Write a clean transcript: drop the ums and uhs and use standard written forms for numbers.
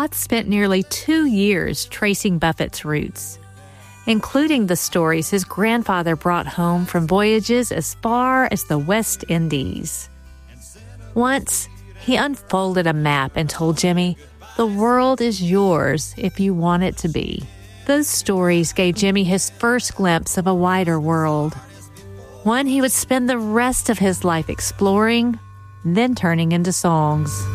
Roth spent nearly 2 years tracing Buffett's roots, including the stories his grandfather brought home from voyages as far as the West Indies. Once, he unfolded a map and told Jimmy, "The world is yours if you want it to be." Those stories gave Jimmy his first glimpse of a wider world, one he would spend the rest of his life exploring, then turning into songs.